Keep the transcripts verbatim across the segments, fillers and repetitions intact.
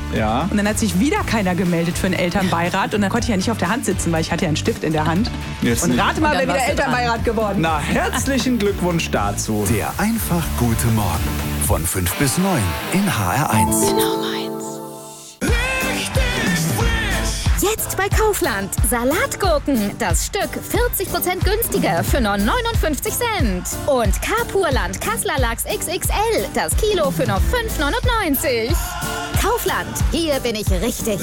Ja. Und dann hat sich wieder keiner gemeldet für einen Elternbeirat. Und dann konnte ich ja nicht auf der Hand sitzen, weil ich hatte ja einen Stift in der Hand. Jetzt und nicht. rate mal, Und wer dann wieder warst du Elternbeirat geworden. Na, herzlichen Glückwunsch dazu. Der einfach gute Morgen von fünf bis neun in H R eins. Genau meins. Jetzt bei Kaufland. Salatgurken. Das Stück vierzig Prozent günstiger für nur neunundfünfzig Cent. Und Carpurland Kassler Lachs X X L. Das Kilo für nur fünf neunundneunzig. Kaufland. Hier bin ich richtig.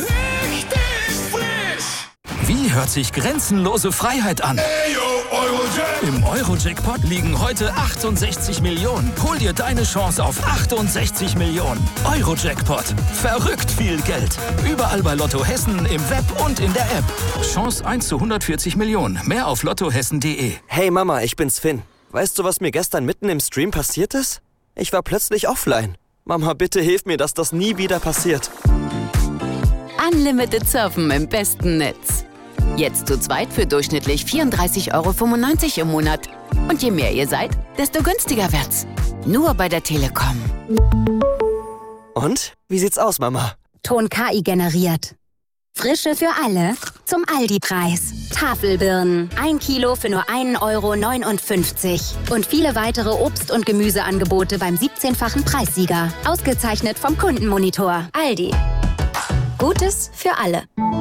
Wie hört sich grenzenlose Freiheit an? Im Euro-Jackpot liegen heute achtundsechzig Millionen. Hol dir deine Chance auf achtundsechzig Millionen. Euro-Jackpot. Verrückt viel Geld. Überall bei Lotto Hessen, im Web und in der App. Chance eins zu hundertvierzig Millionen. Mehr auf lottohessen punkt de. Hey Mama, ich bin's Finn. Weißt du, was mir gestern mitten im Stream passiert ist? Ich war plötzlich offline. Mama, bitte hilf mir, dass das nie wieder passiert. Unlimited Surfen im besten Netz. Jetzt zu zweit für durchschnittlich vierunddreißig Euro fünfundneunzig im Monat. Und je mehr ihr seid, desto günstiger wird's. Nur bei der Telekom. Und? Wie sieht's aus, Mama? Ton K I generiert. Frische für alle zum Aldi-Preis. Tafelbirnen. Ein Kilo für nur ein Euro neunundfünfzig. Und viele weitere Obst- und Gemüseangebote beim siebzehnfachen Preissieger. Ausgezeichnet vom Kundenmonitor. Aldi. Gutes für alle.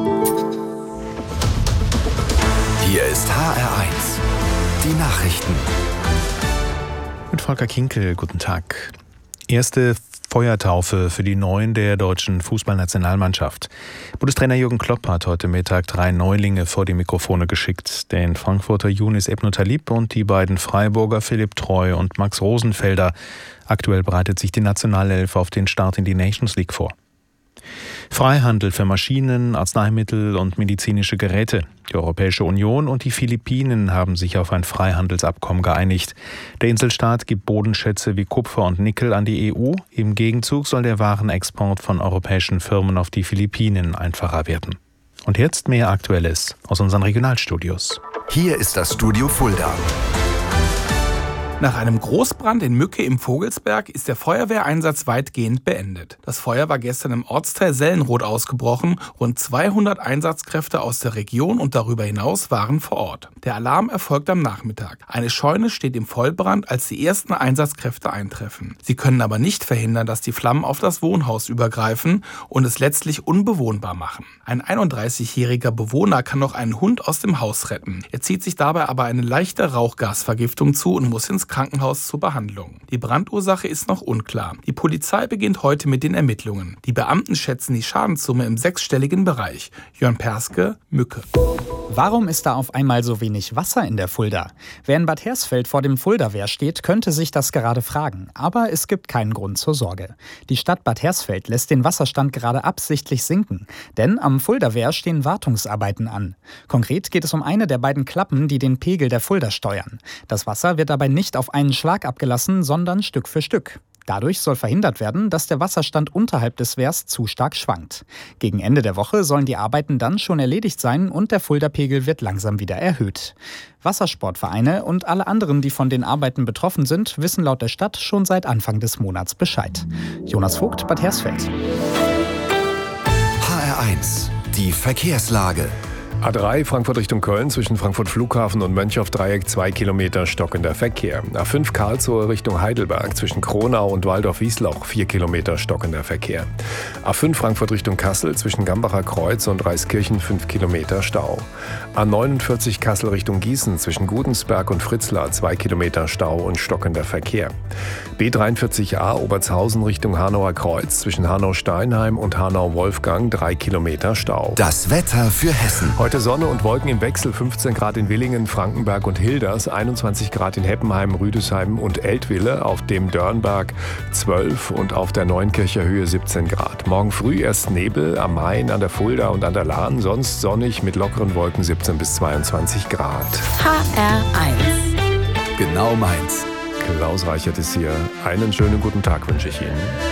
Hier ist H R eins. Die Nachrichten. Mit Volker Kinkel, guten Tag. Erste Feuertaufe für die Neuen der deutschen Fußballnationalmannschaft. Bundestrainer Jürgen Klopp hat heute Mittag drei Neulinge vor die Mikrofone geschickt. Den Frankfurter Younis Ebn Talib und die beiden Freiburger Philipp Treu und Max Rosenfelder. Aktuell bereitet sich die Nationalelf auf den Start in die Nations League vor. Freihandel für Maschinen, Arzneimittel und medizinische Geräte. Die Europäische Union und die Philippinen haben sich auf ein Freihandelsabkommen geeinigt. Der Inselstaat gibt Bodenschätze wie Kupfer und Nickel an die E U. Im Gegenzug soll der Warenexport von europäischen Firmen auf die Philippinen einfacher werden. Und jetzt mehr Aktuelles aus unseren Regionalstudios. Hier ist das Studio Fulda. Nach einem Großbrand in Mücke im Vogelsberg ist der Feuerwehreinsatz weitgehend beendet. Das Feuer war gestern im Ortsteil Sellenroth ausgebrochen. Rund zweihundert Einsatzkräfte aus der Region und darüber hinaus waren vor Ort. Der Alarm erfolgt am Nachmittag. Eine Scheune steht im Vollbrand, als die ersten Einsatzkräfte eintreffen. Sie können aber nicht verhindern, dass die Flammen auf das Wohnhaus übergreifen und es letztlich unbewohnbar machen. Ein einunddreißigjähriger Bewohner kann noch einen Hund aus dem Haus retten. Er zieht sich dabei aber eine leichte Rauchgasvergiftung zu und muss ins Krankenhaus zur Behandlung. Die Brandursache ist noch unklar. Die Polizei beginnt heute mit den Ermittlungen. Die Beamten schätzen die Schadenssumme im sechsstelligen Bereich. Jörn Perske, Mücke. Warum ist da auf einmal so wenig Wasser in der Fulda? Wer in Bad Hersfeld vor dem Fuldawehr steht, könnte sich das gerade fragen. Aber es gibt keinen Grund zur Sorge. Die Stadt Bad Hersfeld lässt den Wasserstand gerade absichtlich sinken. Denn am Fuldawehr stehen Wartungsarbeiten an. Konkret geht es um eine der beiden Klappen, die den Pegel der Fulda steuern. Das Wasser wird dabei nicht auf einen Schlag abgelassen, sondern Stück für Stück. Dadurch soll verhindert werden, dass der Wasserstand unterhalb des Wehrs zu stark schwankt. Gegen Ende der Woche sollen die Arbeiten dann schon erledigt sein und der Fulda-Pegel wird langsam wieder erhöht. Wassersportvereine und alle anderen, die von den Arbeiten betroffen sind, wissen laut der Stadt schon seit Anfang des Monats Bescheid. Jonas Vogt, Bad Hersfeld. H R eins. Die Verkehrslage. A drei Frankfurt Richtung Köln zwischen Frankfurt Flughafen und Mönchhoff-Dreieck zwei Kilometer stockender Verkehr. A fünf Karlsruhe Richtung Heidelberg zwischen Kronau und Waldorf-Wiesloch vier Kilometer stockender Verkehr. A fünf Frankfurt Richtung Kassel zwischen Gambacher Kreuz und Reiskirchen fünf Kilometer Stau. A neunundvierzig Kassel Richtung Gießen zwischen Gudensberg und Fritzlar zwei Kilometer Stau und stockender Verkehr. B dreiundvierzig A Obertshausen Richtung Hanauer Kreuz zwischen Hanau-Steinheim und Hanau-Wolfgang drei Kilometer Stau. Das Wetter für Hessen. Heute Sonne und Wolken im Wechsel, fünfzehn Grad in Willingen, Frankenberg und Hilders, einundzwanzig Grad in Heppenheim, Rüdesheim und Eltville, auf dem Dörnberg zwölf und auf der Neunkircher Höhe siebzehn Grad. Morgen früh erst Nebel am Main, an der Fulda und an der Lahn, sonst sonnig mit lockeren Wolken siebzehn bis zweiundzwanzig Grad. H R eins. Genau meins. Klaus Reichert ist hier. Einen schönen guten Tag wünsche ich Ihnen.